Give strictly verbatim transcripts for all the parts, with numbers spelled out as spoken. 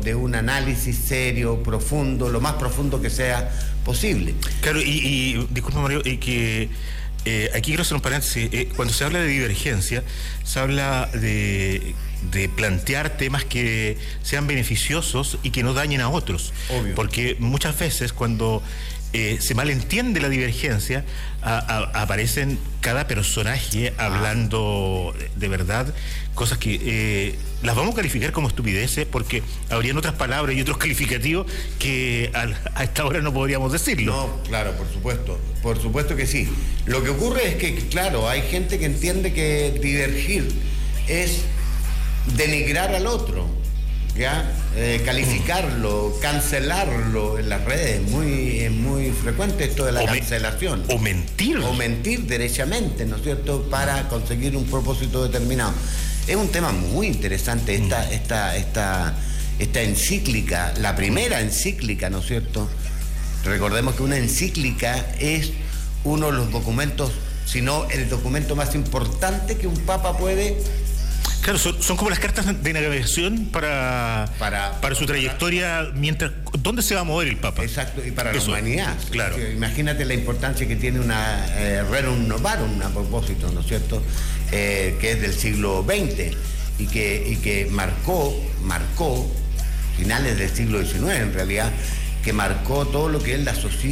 de un análisis serio, profundo, lo más profundo que sea posible. Claro, y, y disculpa Mario, y que eh, aquí quiero hacer un paréntesis. Eh, cuando se habla de divergencia, se habla de, de plantear temas que sean beneficiosos y que no dañen a otros. Obvio. Porque muchas veces cuando eh, se malentiende la divergencia, a, a, aparecen cada personaje hablando de verdad cosas que eh, las vamos a calificar como estupideces, porque habrían otras palabras y otros calificativos que a, a esta hora no podríamos decirlo. No, claro, por supuesto, por supuesto que sí. Lo que ocurre es que, claro, hay gente que entiende que divergir es denigrar al otro, ¿ya? Eh, calificarlo, cancelarlo en las redes. Es muy, es muy frecuente esto de la o cancelación. Me, o mentir. O mentir derechamente, ¿no es cierto?, para conseguir un propósito determinado. Es un tema muy interesante esta, esta, esta, esta encíclica, la primera encíclica, ¿no es cierto? Recordemos que una encíclica es uno de los documentos, si no el documento más importante que un papa puede... Claro, son, son como las cartas de navegación para, para, para su trayectoria, para, mientras ¿dónde se va a mover el Papa? Exacto, y para Eso, la humanidad. Claro. Imagínate la importancia que tiene una eh, Rerum Novarum, a propósito, ¿no es cierto?, eh, que es del siglo veinte y que, y que marcó, marcó, finales del siglo diecinueve en realidad, que marcó todo lo que es la,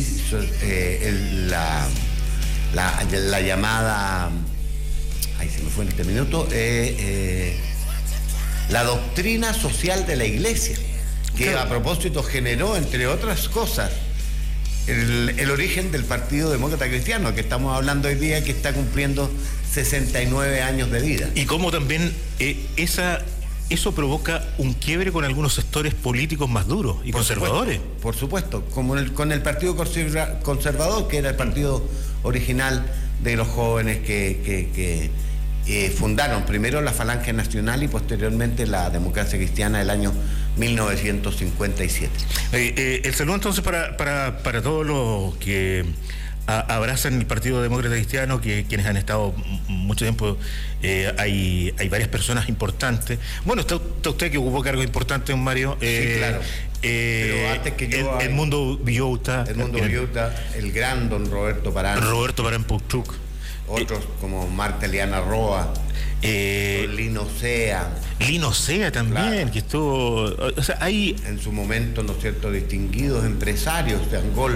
eh, el, la, la, la llamada... ahí se me fue en este minuto, eh, eh, la doctrina social de la Iglesia, que claro, a propósito generó, entre otras cosas, el, el origen del Partido Demócrata Cristiano, que estamos hablando hoy día, que está cumpliendo sesenta y nueve años de vida. Y cómo también eh, esa, eso provoca un quiebre con algunos sectores políticos más duros y por conservadores. Supuesto, por supuesto, como el, con el Partido Conservador, que era el partido original de los jóvenes que... que, que Eh, fundaron primero la Falange Nacional y posteriormente la Democracia Cristiana del año mil novecientos cincuenta y siete. Eh, eh, el saludo entonces para, para, para todos los que a, abrazan el Partido Demócrata Cristiano, que quienes han estado mucho tiempo, eh, hay, hay varias personas importantes. Bueno, está, está usted que ocupó cargos importantes, don Mario. Eh, sí, claro. Eh, Pero antes que yo... El, el mundo Villota. El mundo Villota, el gran don Roberto Parán. Roberto Parán Puchtruc. Otros eh, como Marta Eliana Roa, eh, Lino Sea. Lino Sea también, claro, que estuvo... O sea, hay... En su momento, ¿no es cierto?, distinguidos empresarios de Angol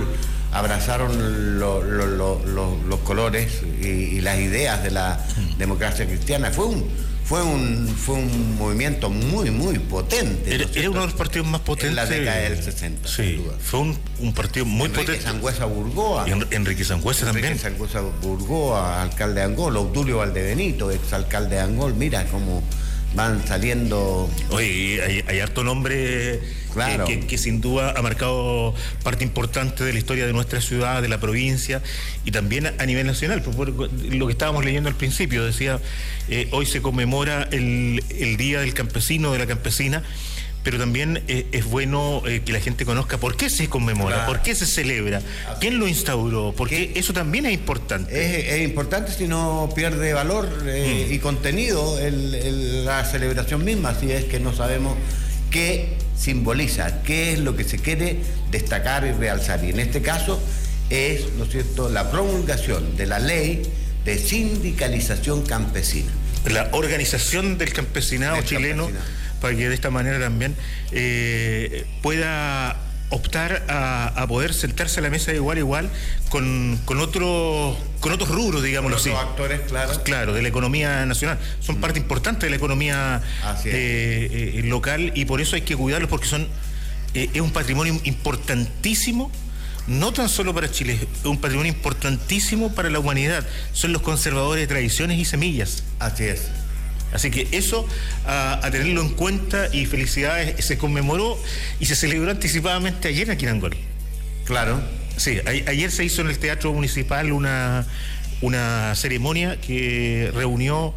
abrazaron lo, lo, lo, lo, los colores y, y las ideas de la mm. democracia cristiana. Fue un... Fue un, fue un movimiento muy, muy potente. Era, ¿no era uno de los partidos más potentes. En la década del sesenta. Sí, sin duda. Fue un, un partido muy Enrique potente. Sangüesa Burgoa. Y Enrique Sangüesa también. Enrique Sangüesa Burgoa, alcalde de Angol. Obdulio Valdebenito, exalcalde de Angol. Mira cómo van saliendo. Oye, hay, hay harto nombre, claro, que, que, que sin duda ha marcado parte importante de la historia de nuestra ciudad, de la provincia y también a nivel nacional. Por lo que estábamos leyendo al principio, decía, eh, hoy se conmemora el, el Día del Campesino, de la Campesina, pero también eh, es bueno eh, que la gente conozca por qué se conmemora, claro, por qué se celebra, quién lo instauró, porque eso también es importante. Es, es importante, si no pierde valor eh, mm. y contenido el, el, la celebración misma, si es que no sabemos qué simboliza, qué es lo que se quiere destacar y realzar. Y en este caso es, ¿no es cierto?, la promulgación de la ley de sindicalización campesina. La organización del campesinado del chileno, campesinado, para que de esta manera también eh, pueda optar a, a poder sentarse a la mesa de igual a igual con, con, otro, con otros rubros, digámoslo así. Con otros actores, claro. Claro, de la economía nacional. Son mm. parte importante de la economía eh, eh, local, y por eso hay que cuidarlos, porque son eh, es un patrimonio importantísimo, no tan solo para Chile, es un patrimonio importantísimo para la humanidad. Son los conservadores de tradiciones y semillas. Así es. Así que eso, a, a tenerlo en cuenta, y felicidades, se conmemoró y se celebró anticipadamente ayer aquí en Angol. Claro. Sí, a, ayer se hizo en el Teatro Municipal una, una ceremonia que reunió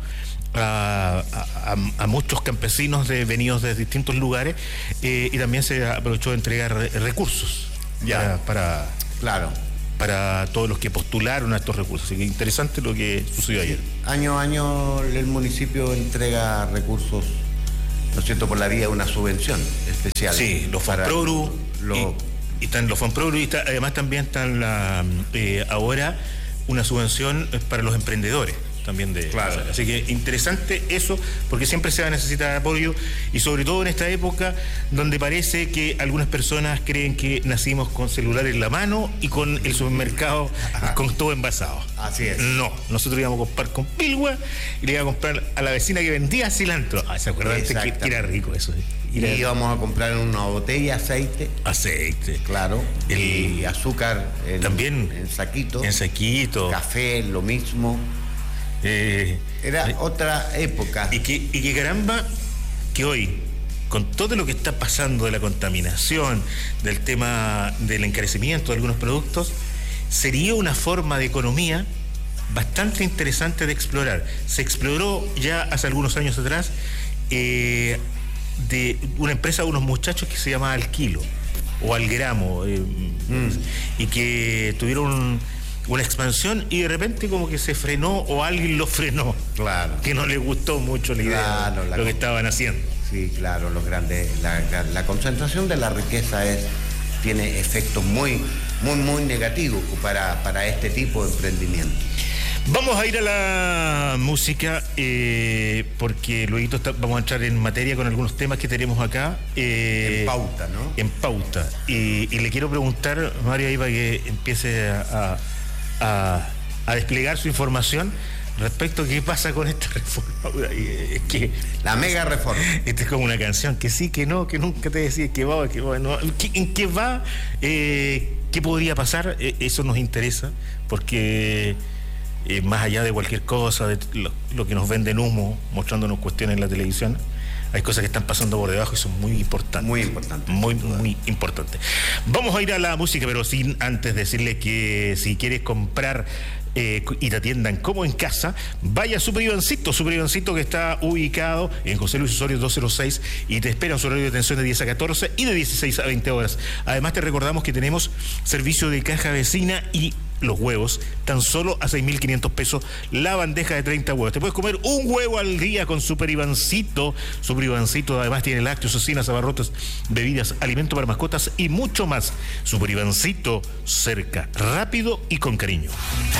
a, a, a muchos campesinos de, venidos de distintos lugares, eh, y también se aprovechó de entregar recursos ya para... Claro. para todos los que postularon a estos recursos. Así que interesante lo que sucedió ayer. Año a año el municipio entrega recursos ¿no es cierto?, por la vía de una subvención especial. Sí, los Fonproru, lo... y, y están los Fonproru, y está, además también están la, eh, ahora una subvención para los emprendedores. También de, claro. Así que interesante eso, porque siempre se va a necesitar apoyo, y sobre todo en esta época donde parece que algunas personas creen que nacimos con celular en la mano y con el supermercado Ajá. con todo envasado. Así es. No, nosotros íbamos a comprar con pilgua y le íbamos a comprar a la vecina que vendía cilantro. Ah, ¿se acuerdan que, que era rico eso? Y le íbamos a comprar una botella de aceite. Aceite. Claro. El, y azúcar. En, también. En saquito. En saquito. Café, lo mismo. Eh, Era eh, otra época. Y que, y que caramba, que hoy, con todo lo que está pasando de la contaminación, del tema del encarecimiento de algunos productos, sería una forma de economía bastante interesante de explorar. Se exploró ya hace algunos años atrás eh, de una empresa de unos muchachos que se llama Al Kilo o Al Gramo, eh, mm. y que tuvieron una expansión y de repente como que se frenó o alguien lo frenó. Claro. Que no le gustó mucho la idea, claro, la lo que estaban haciendo. Sí, claro, los grandes, la, la, la concentración de la riqueza es, tiene efectos muy, muy, muy negativos para, para este tipo de emprendimiento. Vamos a ir a la música eh, porque luego está, vamos a entrar en materia con algunos temas que tenemos acá. Eh, en pauta, ¿no? En pauta. Y, y le quiero preguntar, Mario, ahí para que empiece a... a A, a desplegar su información respecto a qué pasa con esta reforma. Es que la mega reforma. Esta es como una canción, que sí, que no, que nunca te decía que va, que va, no. ¿En qué va? Eh, ¿Qué podría pasar? Eh, eso nos interesa, porque eh, más allá de cualquier cosa, de lo, lo que nos venden humo, mostrándonos cuestiones en la televisión, hay cosas que están pasando por debajo y son muy importantes. Muy importantes. Muy, muy importantes. Vamos a ir a la música, pero sin antes decirle que si quieres comprar eh, y te atiendan como en casa, vaya a Super Ivancito, Super Ivancito, que está ubicado en José Luis Osorio doscientos seis y te espera en su horario de atención de diez a catorce y de dieciséis a veinte horas. Además te recordamos que tenemos servicio de caja vecina y los huevos, tan solo a seis mil quinientos pesos la bandeja de treinta huevos. Te puedes comer un huevo al día con Super Ivancito. Super Ivancito además tiene lácteos, cocinas, abarrotes, bebidas, alimento para mascotas y mucho más. Super Ivancito, cerca, rápido y con cariño.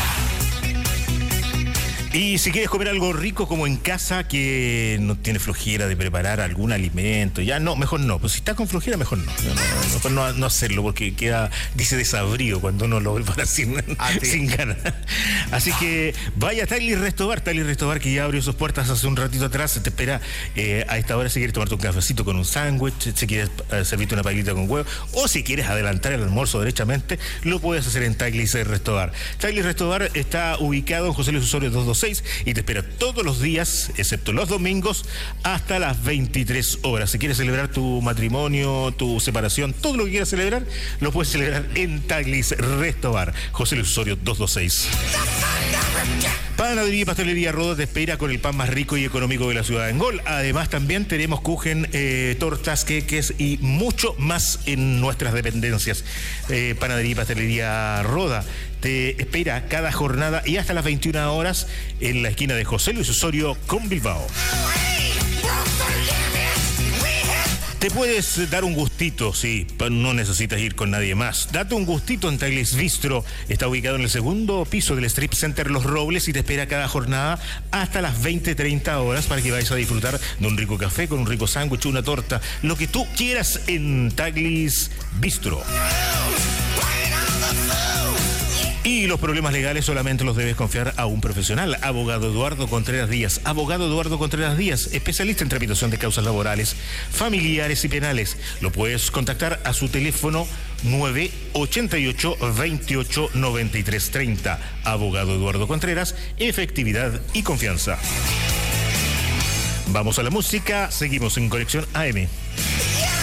Y si quieres comer algo rico como en casa, que no tiene flojera de preparar algún alimento, ya no, mejor no. Pues si estás con flojera, mejor no. No, no, mejor no, no hacerlo, porque queda, dice desabrido cuando uno lo prepara sin, ah, sí. sin ganas. Así que vaya a Taglis Restobar, Taglis Restobar, que ya abrió sus puertas hace un ratito atrás. Te espera eh, a esta hora si quieres tomarte un cafecito con un sándwich, si quieres eh, servirte una paquita con huevo, o si quieres adelantar el almuerzo derechamente, lo puedes hacer en Taglis Restobar. Taglis Restobar está ubicado en José Luis Osorio doscientos seis y te espera todos los días, excepto los domingos, hasta las veintitrés horas. Si quieres celebrar tu matrimonio, tu separación, todo lo que quieras celebrar, lo puedes celebrar en Taglis Restobar, José Luis Osorio doscientos seis. Panadería y Pastelería Roda te espera con el pan más rico y económico de la ciudad de Angol. Además también tenemos kuchen, eh, tortas, queques y mucho más en nuestras dependencias. Eh, Panadería y Pastelería Roda te espera cada jornada y hasta las veintiuna horas en la esquina de José Luis Osorio con Bilbao. Te puedes dar un gustito, sí, no necesitas ir con nadie más. Date un gustito en Taglis Bistro. Está ubicado en el segundo piso del Strip Center Los Robles y te espera cada jornada hasta las veinte, treinta horas para que vayas a disfrutar de un rico café con un rico sándwich, una torta, lo que tú quieras en Taglis Bistro. Y los problemas legales solamente los debes confiar a un profesional. Abogado Eduardo Contreras Díaz. Abogado Eduardo Contreras Díaz, especialista en tramitación de causas laborales, familiares y penales. Lo puedes contactar a su teléfono nueve ochenta y ocho, veintiocho, noventa y tres, treinta. Abogado Eduardo Contreras, efectividad y confianza. Vamos a la música, seguimos en Conexión A M.